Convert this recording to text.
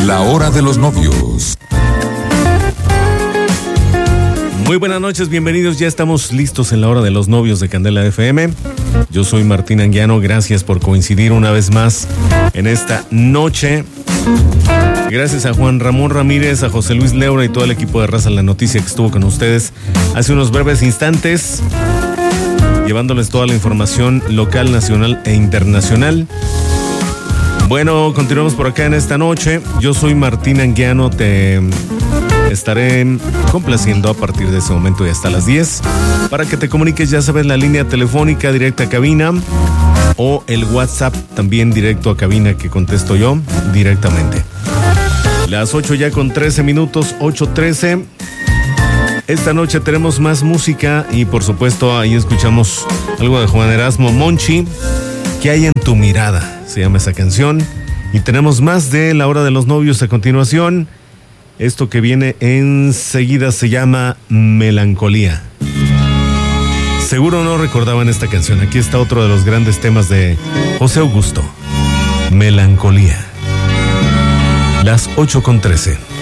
La hora de los novios. Muy buenas noches, bienvenidos. Ya estamos listos en la hora de los novios de Candela FM. Yo soy Martín Anguiano, gracias por coincidir una vez más en esta noche. Gracias a Juan Ramón Ramírez, a José Luis Leura y todo el equipo de Raza La Noticia que estuvo con ustedes hace unos breves instantes, llevándoles toda la información local, nacional e internacional. Bueno, continuamos por acá en esta noche. Yo soy Martín Anguiano, te estaré complaciendo a partir de ese momento y hasta las 10 para que te comuniques, ya sabes, la línea telefónica directa a cabina o el WhatsApp también directo a cabina que contesto yo directamente. Las 8 ya con 13 minutos, 8:13. Esta noche tenemos más música y por supuesto ahí escuchamos algo de Juan Erasmo Monchi. ¿Qué hay en tu mirada? Se llama esa canción. Y tenemos más de La Hora de los Novios a continuación. Esto que viene enseguida se llama Melancolía. Seguro no recordaban esta canción. Aquí está otro de los grandes temas de José Augusto. Melancolía. Las 8:13.